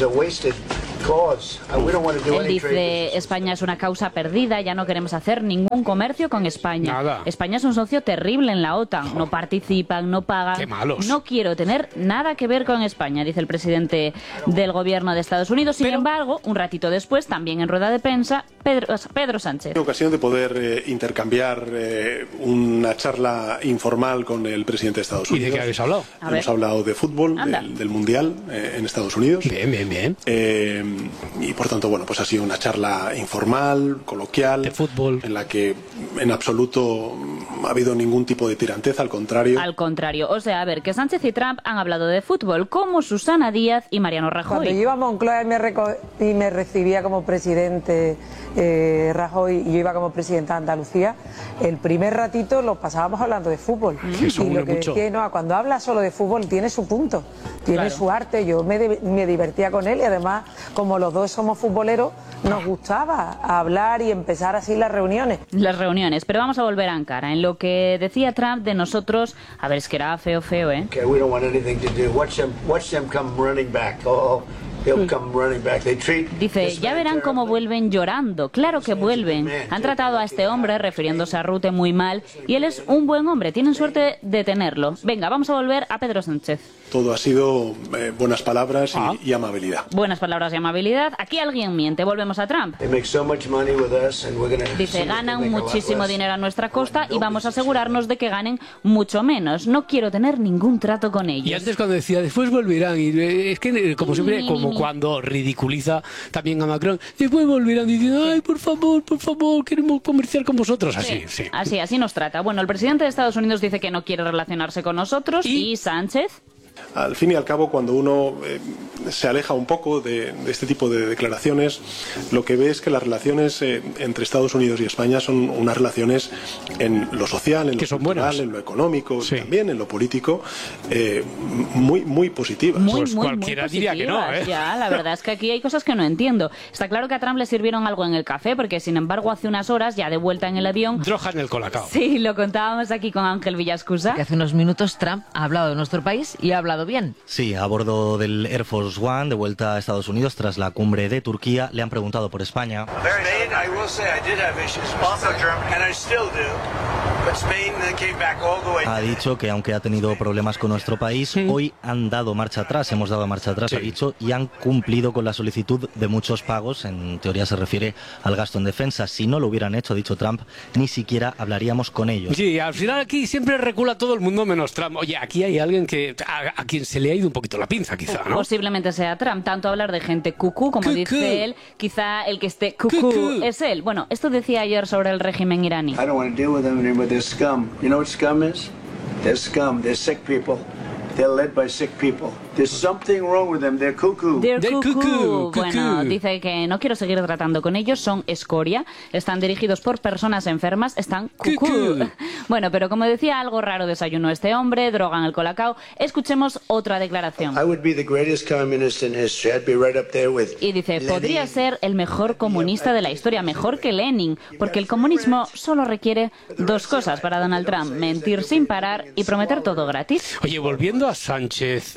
Él dice, España es una causa perdida, ya no queremos hacer ningún comercio con España. Nada. España es un socio terrible en la OTAN, no participan, no pagan. Qué malos. No quiero tener nada que ver con España, dice el presidente del gobierno de Estados Unidos. Sin embargo, un ratito después, también en rueda de prensa, Pedro, Pedro Sánchez. En ocasión de poder eh, intercambiar eh, una charla informal con el presidente de Estados ¿Y Unidos. de qué habéis hablado? A Hemos ver. hablado de fútbol, Anda. del, del Mundial eh, en Estados Unidos. Bien, bien, bien. Eh, y por tanto, bueno, pues ha sido una charla informal, coloquial. De fútbol. En la que en absoluto mm, ha habido ningún tipo de tiranteza, al contrario. Al contrario, o sea, a ver, que Sánchez y Trump han hablado de fútbol como Susana Díaz y Mariano Cuando yo Rajoy. iba a Moncloa y me, reco- y me recibía como presidente eh, Rajoy y yo iba como presidenta de Andalucía, el primer ratito lo pasábamos hablando de fútbol. Eso y une lo que mucho. decía, no, cuando habla solo de fútbol tiene su punto, tiene Claro. su arte. Yo me, de- me divertía con él y además, como los dos somos futboleros, nos gustaba hablar y empezar así las reuniones. Las reuniones, pero vamos a volver a Ankara. En lo que decía Trump de nosotros, a ver, es que era feo, feo, ¿eh? Okay, we don't want anything to do. Watch them, watch them come running back. Oh, they'll come running back. They treat. Dice, ya verán cómo vuelven llorando. Claro que vuelven. Han tratado a este hombre, refiriéndose a Rute, muy mal, y él es un buen hombre. Tienen suerte de tenerlo. Venga, vamos a volver a Pedro Sánchez. Todo ha sido eh, buenas palabras y, Ah. y amabilidad. Buenas palabras y amabilidad. Aquí alguien miente. Volvemos a Trump. They make so much money with us, and we're gonna. Dice, see if they ganan make a lot muchísimo less. dinero a nuestra costa y vamos a asegurarnos de que ganen mucho menos. No quiero tener ningún trato con Y ellos. antes cuando decía, después volverán, y eh, es que eh, como siempre, Ni, ni, como ni. cuando ridiculiza también a Macron, después volverán diciendo, ay, por favor, por favor, queremos comerciar con vosotros. Así, sí. Así, así nos trata. Bueno, el presidente de Estados Unidos dice que no quiere relacionarse con nosotros y, Sánchez. Al fin y al cabo, cuando uno eh, se aleja un poco de, de este tipo de declaraciones, lo que ve es que las relaciones eh, entre Estados Unidos y España son unas relaciones en lo social, en lo cultural, en lo económico, y también en lo político, eh, muy, muy positivas. Muy, muy, muy positivas, Ya, la verdad es que aquí hay cosas que no entiendo. Está claro que a Trump le sirvieron algo en el café, porque sin embargo hace unas horas, ya de vuelta en el avión... Droga en el colacao. Sí, lo contábamos aquí con Ángel Villascusa. Que hace unos minutos Trump ha hablado de nuestro país y ha hablado bien. Sí, a bordo del Air Force One de vuelta a Estados Unidos tras la cumbre de Turquía, le han preguntado por España. Spain, I will say I did have issues. Also Germany. And I still do. But Spain then came back all the way. Ha dicho que aunque ha tenido problemas con nuestro país, hoy han dado marcha atrás, hemos dado marcha atrás, ha dicho, y han cumplido con la solicitud de muchos pagos. En teoría se refiere al gasto en defensa. Si no lo hubieran hecho, ha dicho Trump, ni siquiera hablaríamos con ellos. Sí, al final aquí siempre recula todo el mundo menos Trump. Oye, aquí hay alguien que a, a quien se le ha ido un poquito la pinza, quizá, ¿no? Posiblemente sea Trump. Tanto hablar de gente cucú, como Cucú. dice él, quizá el que esté cucú es él. Bueno, esto decía ayer sobre el régimen iraní. I don't want to deal with them anymore. They're scum. You know what scum is? They're scum. They're sick people. They're led by sick people. There's something wrong with them. They're cuckoo. They're cuckoo. Bueno, dice que no quiero seguir tratando con ellos, son escoria, están dirigidos por personas enfermas, están cucú. Bueno, pero como decía, algo raro desayunó este hombre, droga en el colacao. Escuchemos otra declaración. I would be the greatest communist in history. I'd be right up there with. Y dice, podría ser el mejor comunista de la historia, mejor que Lenin, porque el comunismo solo requiere dos cosas para Donald Trump, mentir sin parar y prometer todo gratis. Oye, volviendo a Sánchez, eh,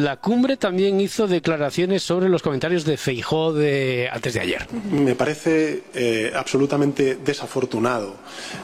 en la cumbre también hizo declaraciones sobre los comentarios de Feijóo de antes de ayer. Me parece eh, absolutamente desafortunado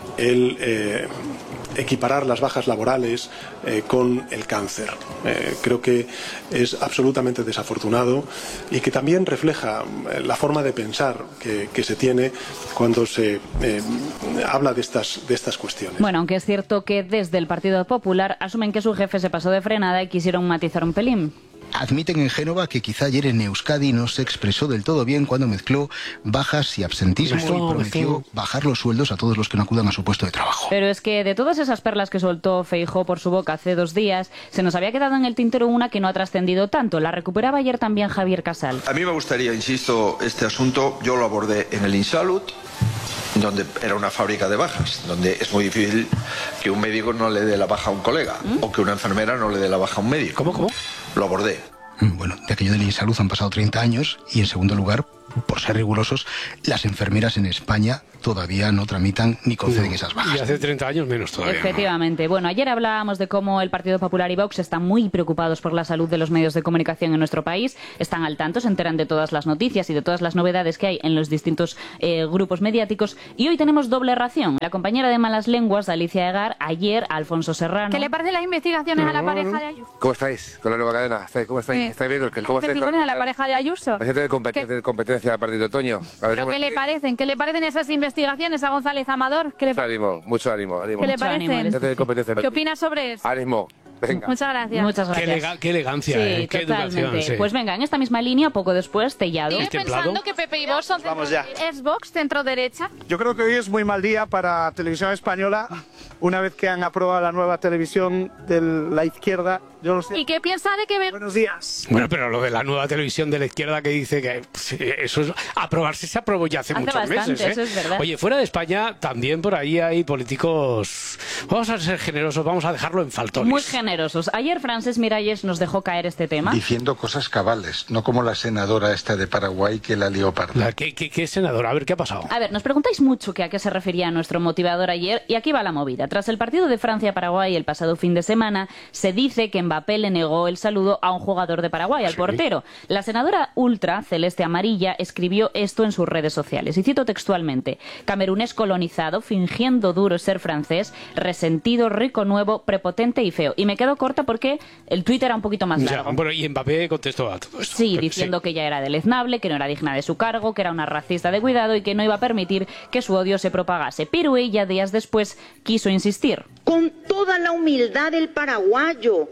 el eh, equiparar las bajas laborales eh, con el cáncer. Eh, creo que es absolutamente desafortunado y que también refleja eh, la forma de pensar que, que se tiene cuando se eh, habla de estas, de estas cuestiones. Bueno, aunque es cierto que desde el Partido Popular asumen que su jefe se pasó de frenada y quisieron matizar un pelín. Admiten en Génova que quizá ayer en Euskadi no se expresó del todo bien cuando mezcló bajas y absentismo Mezcló, y prometió mezcló. bajar los sueldos a todos los que no acudan a su puesto de trabajo. Pero es que de todas esas perlas que soltó Feijóo por su boca hace dos días, se nos había quedado en el tintero una que no ha trascendido tanto. La recuperaba ayer también Javier Casal. A mí me gustaría, insisto, este asunto yo lo abordé en el Insalud, donde era una fábrica de bajas, donde es muy difícil que un médico no le dé la baja a un colega ¿Mm? o que una enfermera no le dé la baja a un médico. ¿Cómo, cómo? Lo abordé. Bueno, de aquello del Insalud han pasado treinta años y, en segundo lugar, por ser rigurosos, las enfermeras en España todavía no tramitan ni conceden No. esas bajas. Y hace treinta años menos todavía. Efectivamente. Bueno, ayer hablábamos de cómo el Partido Popular y Vox están muy preocupados por la salud de los medios de comunicación en nuestro país. Están al tanto, se enteran de todas las noticias y de todas las novedades que hay en los distintos eh, grupos mediáticos. Y hoy tenemos doble ración. La compañera de malas lenguas, Alicia Egar, ayer a Alfonso Serrano. ¿Qué le parecen las investigaciones a la pareja de Ayuso? ¿Cómo estáis con la nueva cadena? ¿Estáis- ¿Cómo estáis? Sí. ¿Estáis viendo? el- ¿Cómo estáis con ¿Investigaciones a la pareja de Ayuso? la gente de competencia, de competencia del partido de Toño? A ver, ¿Pero ¿cómo- qué le parecen? ¿Qué le parecen esas investigaciones a González Amador? ¿Qué le, Mucho ánimo, mucho ánimo. ánimo. ¿Qué le parecen? Gente de competencia. ¿Qué opina sobre eso? Ánimo. Venga. Muchas gracias. Muchas Qué, gracias. elega- qué elegancia, Sí, ¿eh? Qué totalmente. educación. Sí. Pues venga, en esta misma línea, poco después, Tellado. ¿Sigue pensando que Pepe y Vox son Vamos ya. ¿Es Vox centro-derecha? Yo creo que hoy es muy mal día para Televisión Española, una vez que han aprobado la nueva televisión de la izquierda. Yo no sé. ¿Y qué piensa de que... Buenos días. Bueno, pero lo de la nueva televisión de la izquierda que dice que sí, eso es aprobarse se aprobó ya hace, Hace muchos bastante, meses. ¿eh? eso es verdad. Oye, fuera de España también por ahí hay políticos. Vamos a ser generosos, vamos a dejarlo en faltones. Muy generosos. Ayer Francesc Miralles nos dejó caer este tema. Diciendo cosas cabales, no como la senadora esta de Paraguay que la lió parda. La, ¿qué, qué, qué senadora? A ver, ¿qué ha pasado? A ver, nos preguntáis mucho que a qué se refería nuestro motivador ayer y aquí va la movida. Tras el partido de Francia-Paraguay el pasado fin de semana, se dice que Mbappé le negó el saludo a un jugador de Paraguay, al Sí. portero. La senadora ultra, celeste amarilla, escribió esto en sus redes sociales y cito textualmente: camerunés colonizado, fingiendo duro ser francés, resentido, rico nuevo, prepotente y feo. Y me quedo corta porque el tuit era un poquito más Ya, largo. bueno, y Mbappé contestó a todo esto. Sí, Pero diciendo que ella era deleznable, que no era digna de su cargo, que era una racista de cuidado y que no iba a permitir que su odio se propagase. Pero ella, días después, quiso insistir. Con toda la humildad del paraguayo.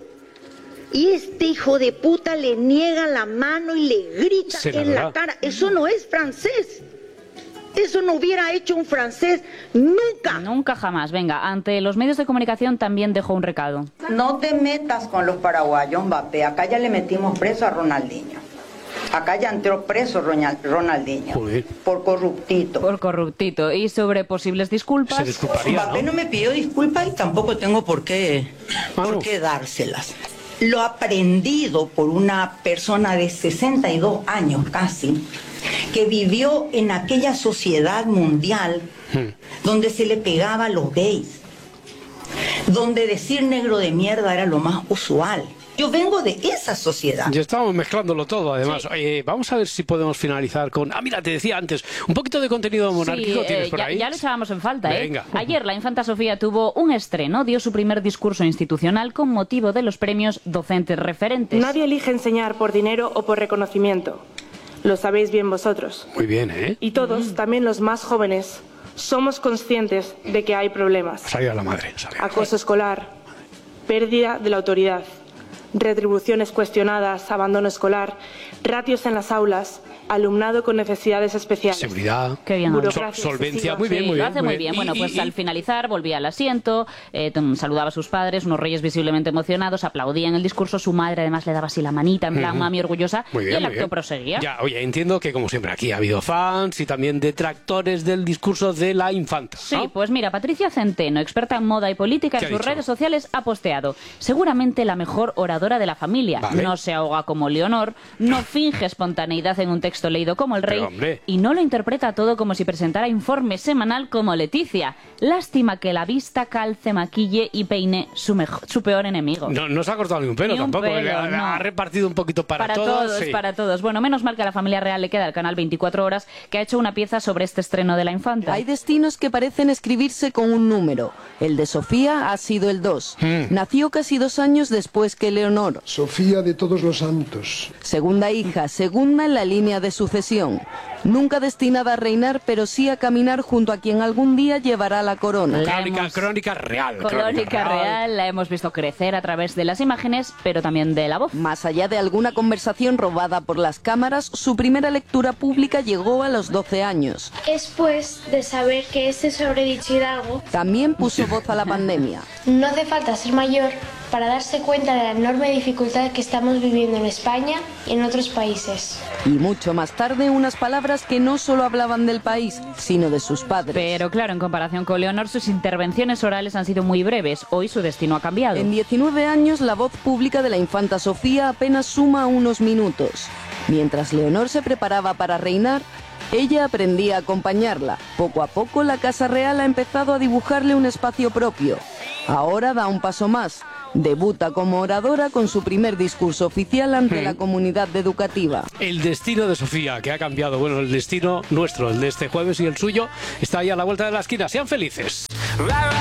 Y este hijo de puta le niega la mano y le grita en Senadora. la cara. Eso no es francés. Eso no hubiera hecho un francés nunca. Nunca jamás. Venga, ante los medios de comunicación también dejó un recado. No te metas con los paraguayos, Mbappé. Acá ya le metimos preso a Ronaldinho. Acá ya entró preso Ronald- Ronaldinho. Por corruptito. Por corruptito. Y sobre posibles disculpas. Mbappé no me pidió disculpas y tampoco tengo por qué, por qué dárselas. Lo aprendido por una persona de sesenta y dos años casi, que vivió en aquella sociedad mundial donde se le pegaba a los gays, donde decir negro de mierda era lo más usual. Yo vengo de esa sociedad. Ya estamos mezclándolo todo, además. Oye, vamos a ver si podemos finalizar con... Ah, mira, te decía antes, un poquito de contenido monárquico Sí, tienes eh, por ya, ahí. ya lo echábamos en falta, Venga. ¿eh? Ayer la infanta Sofía tuvo un estreno, dio su primer discurso institucional con motivo de los premios Docentes Referentes. Nadie elige enseñar por dinero o por reconocimiento. Lo sabéis bien vosotros. Muy bien, ¿eh? Y todos, también los más jóvenes, somos conscientes de que hay problemas. Salía la madre. salía. Acoso escolar, pérdida de la autoridad, retribuciones cuestionadas, abandono escolar, ratios en las aulas, alumnado con necesidades especiales. Seguridad, Qué bien. burocracia Sol- solvencia, excesiva. muy bien, Sí, muy lo bien. hace muy bien. Y- Bueno, y- pues y- al finalizar volvía al asiento, eh, tum, saludaba a sus padres, unos reyes visiblemente emocionados, aplaudían el discurso, su madre además le daba así la manita, en plan, Ujú. mami orgullosa, Muy bien, y el muy acto bien. proseguía. Ya, oye, entiendo que como siempre aquí ha habido fans y también detractores del discurso de la infanta. Sí, ¿no? pues mira, Patricia Centeno, experta en moda y política, en ¿Qué ha sus dicho? redes sociales ha posteado: seguramente la mejor oradora salvadora de la familia. Vale. No se ahoga como Leonor, no finge espontaneidad en un texto leído como el rey y no lo interpreta todo como si presentara informe semanal como Leticia. Lástima que la vista calce, maquille y peine su, mejor, su peor enemigo. No, no se ha cortado ni un pelo Ni un tampoco, pelo, le ha, no. ha repartido un poquito para, Para todos. todos, sí. para todos. Bueno, menos mal que a la familia real le queda el canal veinticuatro horas, que ha hecho una pieza sobre este estreno de la infanta. Hay destinos que parecen escribirse con un número. El de Sofía ha sido el dos. Mm. Nació casi dos años después que Leonor. Sofía de todos los santos. Segunda hija, segunda en la línea de sucesión. Nunca destinada a reinar, pero sí a caminar junto a quien algún día llevará la corona. Crónica, hemos... crónica real. Crónica, crónica real. real, la hemos visto crecer a través de las imágenes, pero también de la voz. Más allá de alguna conversación robada por las cámaras, su primera lectura pública llegó a los doce años. Después de saber que este sobredicho Hidalgo también puso voz a la pandemia. No hace falta ser mayor para darse cuenta de la enorme dificultad que estamos viviendo en España y en otros países. Y mucho más tarde unas palabras que no solo hablaban del país, sino de sus padres. Pero claro, en comparación con Leonor, sus intervenciones orales han sido muy breves. Hoy su destino ha cambiado. En diecinueve años, la voz pública de la infanta Sofía apenas suma unos minutos. Mientras Leonor se preparaba para reinar, ella aprendía a acompañarla. Poco a poco, la Casa Real ha empezado a dibujarle un espacio propio. Ahora da un paso más. Debuta como oradora con su primer discurso oficial ante la comunidad educativa. El destino de Sofía, que ha cambiado. Bueno, el destino nuestro, el de este jueves y el suyo, está ahí a la vuelta de la esquina. Sean felices.